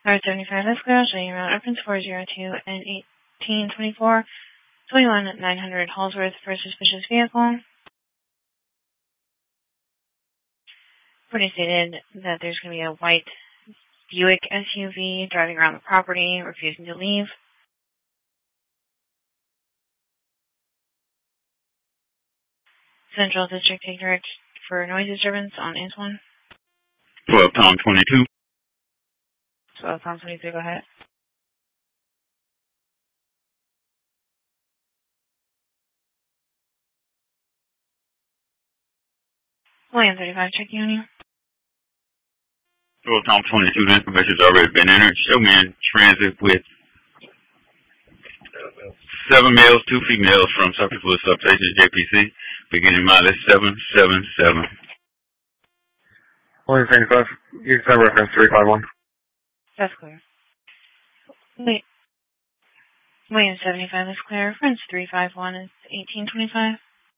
Tower 75, that's clear. I'll show you around. Reference 402 and 1824, 21900 Hallsworth for suspicious vehicle. Pretty stated that there's going to be a white Buick SUV driving around the property, refusing to leave. Central District, take direct for noise disturbance on Antoine. 12 Tom 22. 12 Tom 22, go ahead. William 35, checking on you. 12 Tom 22, the information's already been entered. Show me in transit with 7 males, 2 females from Suffolk Woods Substation JPC, beginning mileage 777. William 75, you can send reference 351. That's clear. Wait. William 75 is clear. Reference 351 is 1825.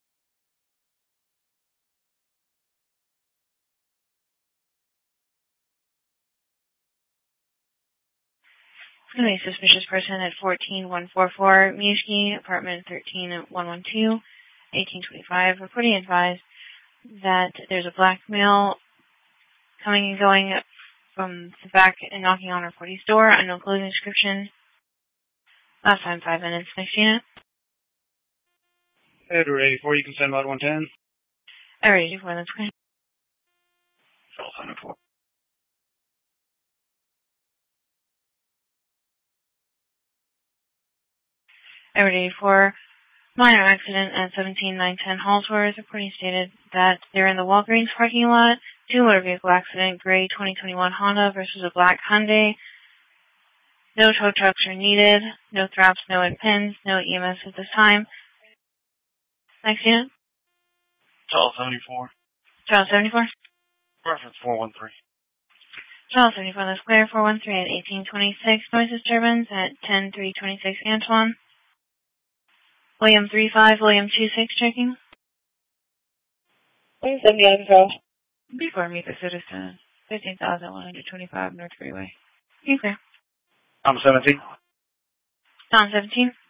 It's going to be a suspicious person at 14144 Mishki, apartment 13112, 1825. Reporting advised that there's a black male coming and going from the back and knocking on our 40's door. Unknown clothing description. Last time 5 minutes. Next unit. Edward 84, you can send about 110. Edward 84, that's great. Charles 104. Edward 84, minor accident at 17910 Hallsworth. Reporting stated that they're in the Walgreens parking lot. 2 motor vehicle accident, gray 2021 Honda versus a black Hyundai. No tow trucks are needed. No thraps, no pins, no EMS at this time. Next unit. Charles 74. Charles 74. Reference 413. Charles 74, that's clear. 413 at 1826. Noise disturbance at 10326 Antoine. William 35, William 26 checking. William 78, control. Before meet the citizen. 15,125 North Freeway. You clear. Tom 17. Tom 17.